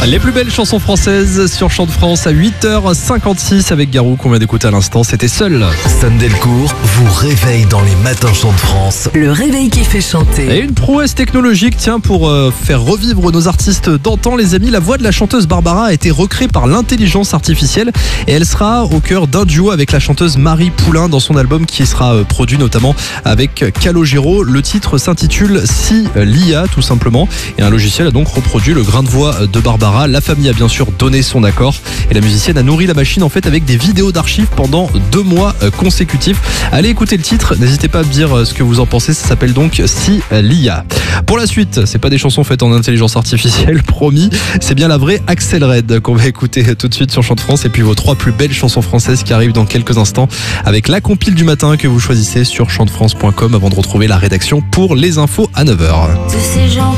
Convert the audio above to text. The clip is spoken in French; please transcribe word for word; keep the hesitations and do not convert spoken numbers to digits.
Les plus belles chansons françaises sur Chant de France à huit heures cinquante-six avec Garou qu'on vient d'écouter à l'instant, c'était Seul. Sam Delcourt vous réveille dans les matins Chant de France. Le réveil qui fait chanter. Et une prouesse technologique, tiens, pour euh, faire revivre nos artistes d'antan, les amis, la voix de la chanteuse Barbara a été recréée par l'intelligence artificielle et elle sera au cœur d'un duo avec la chanteuse Marie Poulain dans son album qui sera euh, produit notamment avec Calogero. Le titre s'intitule Si l'I A tout simplement et un logiciel a donc reproduit le grain de voix de Barbara. La famille a bien sûr donné son accord et la musicienne a nourri la machine en fait avec des vidéos d'archives pendant deux mois consécutifs. Allez écouter le titre, n'hésitez pas à me dire ce que vous en pensez, ça s'appelle donc Si l'I A. Pour la suite, c'est pas des chansons faites en intelligence artificielle, promis, c'est bien la vraie Axel Red qu'on va écouter tout de suite sur Chant de France et puis vos trois plus belles chansons françaises qui arrivent dans quelques instants avec la compile du matin que vous choisissez sur chant de france point com avant de retrouver la rédaction pour les infos à neuf heures.